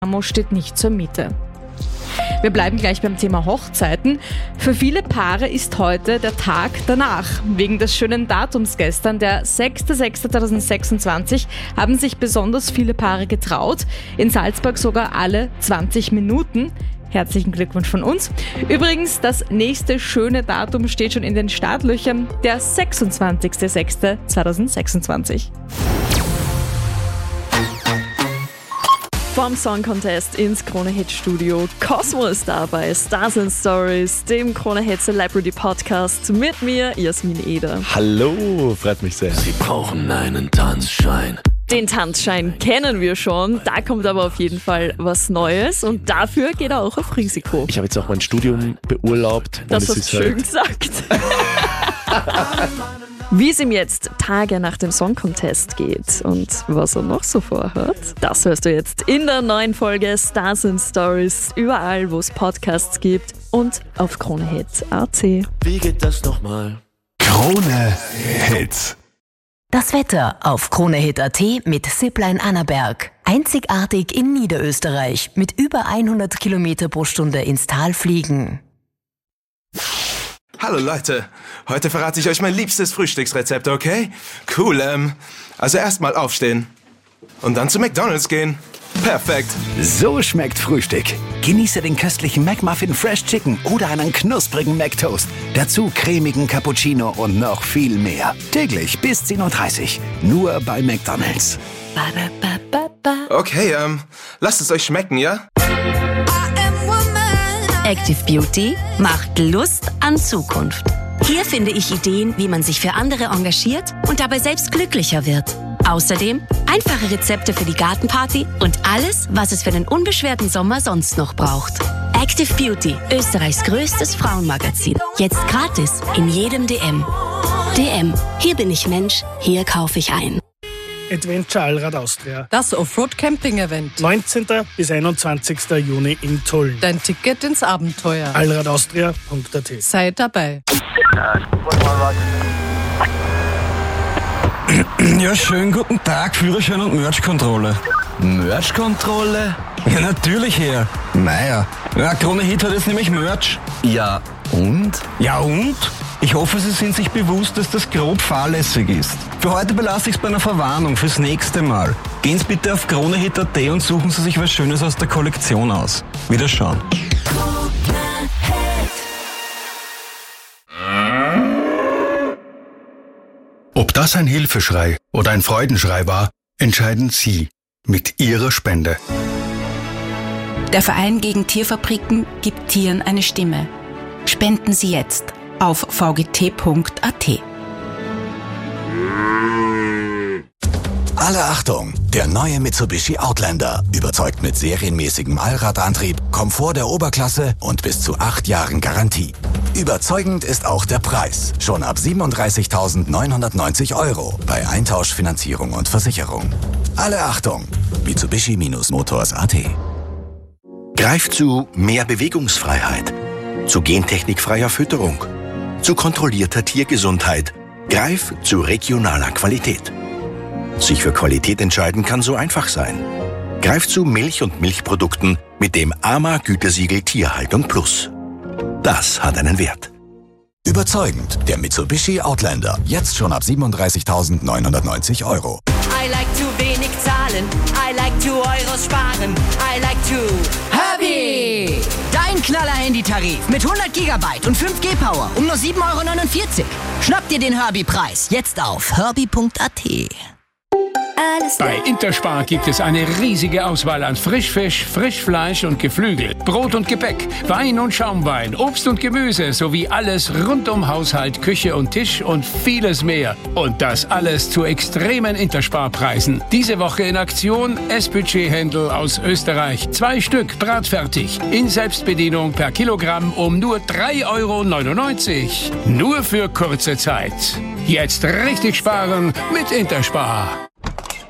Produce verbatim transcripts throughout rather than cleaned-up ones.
Amo steht nicht zur Miete. Wir bleiben gleich beim Thema Hochzeiten. Für viele Paare ist heute der Tag danach. Wegen des schönen Datums gestern, der sechster sechster zweitausendsechsundzwanzig, haben sich besonders viele Paare getraut. In Salzburg sogar alle zwanzig Minuten. Herzlichen Glückwunsch von uns. Übrigens, das nächste schöne Datum steht schon in den Startlöchern, der sechsundzwanzigster sechster zweitausendsechsundzwanzig. Vom Song Contest ins Krone-Hit-Studio. Cosmo ist da bei Stars and Stories, dem Krone-Hit Celebrity Podcast mit mir, Jasmin Eder. Hallo, freut mich sehr. Sie brauchen einen Tanzschein. Den Tanzschein kennen wir schon, da kommt aber auf jeden Fall was Neues und dafür geht er auch auf Risiko. Ich habe jetzt auch mein Studium beurlaubt. Das und es hast ist du schön halt gesagt. Wie es ihm jetzt Tage nach dem Song Contest geht und was er noch so vorhat, das hörst du jetzt in der neuen Folge Stars and Stories, überall wo es Podcasts gibt und auf Krone-Hit punkt a t. Wie geht das nochmal? Krone Hits. Das Wetter auf Krone-Hit punkt a t mit Zipline Annaberg. Einzigartig in Niederösterreich mit über hundert Kilometer pro Stunde ins Tal fliegen. Hallo Leute, heute verrate ich euch mein liebstes Frühstücksrezept, okay? Cool, ähm, also erstmal aufstehen und dann zu McDonald's gehen. Perfekt. So schmeckt Frühstück. Genieße den köstlichen McMuffin Fresh Chicken oder einen knusprigen McToast. Dazu cremigen Cappuccino und noch viel mehr. Täglich bis zehn Uhr dreißig. Nur bei McDonald's. Ba, ba, ba, ba. Okay, ähm, lasst es euch schmecken, ja? Active Beauty macht Lust an Zukunft. Hier finde ich Ideen, wie man sich für andere engagiert und dabei selbst glücklicher wird. Außerdem einfache Rezepte für die Gartenparty und alles, was es für den unbeschwerten Sommer sonst noch braucht. Active Beauty, Österreichs größtes Frauenmagazin. Jetzt gratis in jedem D M. D M, hier bin ich Mensch, hier kaufe ich ein. Adventure Allrad Austria. Das Offroad-Camping-Event. neunzehnten bis einundzwanzigsten Juni in Tulln. Dein Ticket ins Abenteuer. allradaustria punkt a t. Sei dabei. Ja, schönen guten Tag, Führerschein und Merch-Kontrolle. Merch-Kontrolle? Ja, natürlich her. Naja, ja, Krone-Hit hat jetzt nämlich Merch. Ja, und? Ja, und? Ich hoffe, Sie sind sich bewusst, dass das grob fahrlässig ist. Für heute belasse ich es bei einer Verwarnung fürs nächste Mal. Gehen Sie bitte auf Krone-Hit punkt a t und suchen Sie sich was Schönes aus der Kollektion aus. Wiederschauen. Ob das ein Hilfeschrei oder ein Freudenschrei war, entscheiden Sie mit Ihrer Spende. Der Verein gegen Tierfabriken gibt Tieren eine Stimme. Spenden Sie jetzt auf v g t punkt a t. Alle Achtung! Der neue Mitsubishi Outlander überzeugt mit serienmäßigem Allradantrieb, Komfort der Oberklasse und bis zu acht Jahren Garantie. Überzeugend ist auch der Preis. Schon ab siebenunddreißigtausendneunhundertneunzig Euro bei Eintausch, Finanzierung und Versicherung. Alle Achtung! Mitsubishi-Motors punkt a t. Greift zu mehr Bewegungsfreiheit, zu gentechnikfreier Fütterung, zu kontrollierter Tiergesundheit. Greif zu regionaler Qualität. Sich für Qualität entscheiden kann so einfach sein. Greif zu Milch und Milchprodukten mit dem A M A-Gütesiegel Tierhaltung Plus. Das hat einen Wert. Überzeugend, der Mitsubishi Outlander. Jetzt schon ab siebenunddreißigtausendneunhundertneunzig Euro. I like to wenig zahlen, I like to Euros sparen, I like to Herbie! Dein Knaller-Handy-Tarif mit hundert Gigabyte und fünf G Power um nur sieben Euro neunundvierzig. Schnapp dir den Herbie-Preis jetzt auf herbie punkt a t. Bei Interspar gibt es eine riesige Auswahl an Frischfisch, Frischfleisch und Geflügel, Brot und Gebäck, Wein und Schaumwein, Obst und Gemüse sowie alles rund um Haushalt, Küche und Tisch und vieles mehr. Und das alles zu extremen Interspar-Preisen. Diese Woche in Aktion S-Budget-Händel aus Österreich. Zwei Stück bratfertig, in Selbstbedienung per Kilogramm um nur drei Euro neunundneunzig. Nur für kurze Zeit. Jetzt richtig sparen mit Interspar.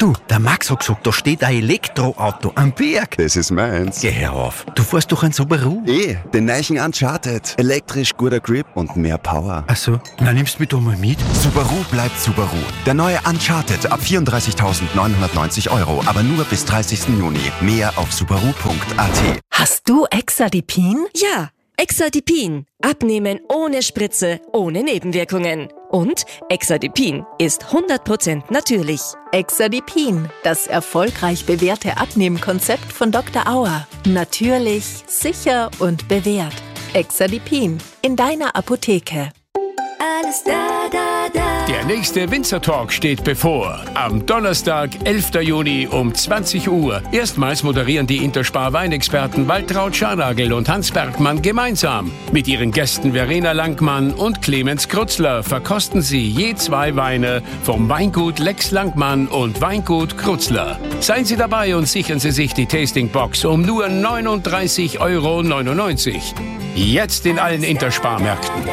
Du, der Max hat gesagt, da steht ein Elektroauto am Berg. Das ist meins. Geh hör auf. Du fährst doch ein Subaru. Eh, den neuen Uncharted. Elektrisch, guter Grip und mehr Power. Ach so, na nimmst du mich doch mal mit. Subaru bleibt Subaru. Der neue Uncharted ab vierunddreißigtausendneunhundertneunzig Euro, aber nur bis dreißigsten Juni. Mehr auf subaru punkt a t. Hast du Exadipin? Ja, Exadipin. Abnehmen ohne Spritze, ohne Nebenwirkungen. Und Exadipin ist hundert Prozent natürlich. Exadipin, das erfolgreich bewährte Abnehmkonzept von Doktor Auer. Natürlich, sicher und bewährt. Exadipin in deiner Apotheke. Alles da, da, da. Der nächste Winzer-Talk steht bevor. Am Donnerstag, elften Juni um zwanzig Uhr. Erstmals moderieren die Interspar-Weinexperten Waltraud Scharnagel und Hans Bergmann gemeinsam. Mit ihren Gästen Verena Langmann und Clemens Krutzler verkosten sie je zwei Weine vom Weingut Lex Langmann und Weingut Krutzler. Seien Sie dabei und sichern Sie sich die Tastingbox um nur neununddreißig Euro neunundneunzig. Jetzt in allen Interspar-Märkten.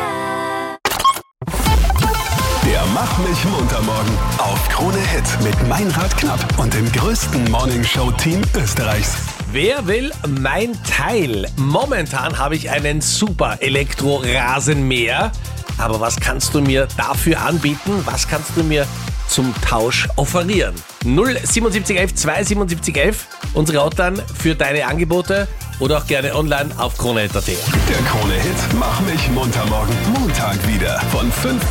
Der Mach mich munter morgen auf Krone Hit mit Meinrad Knapp und dem größten Morningshow-Team Österreichs. Wer will mein Teil? Momentan habe ich einen super Elektro-Rasenmäher. Aber was kannst du mir dafür anbieten? Was kannst du mir zum Tausch offerieren? null siebenundsiebzig elf zweihundertsiebenundsiebzig elf, unsere Hotline für deine Angebote oder auch gerne online auf kronehit punkt at. Der Krone Hit Mach mich munter morgen Montag wieder von fünf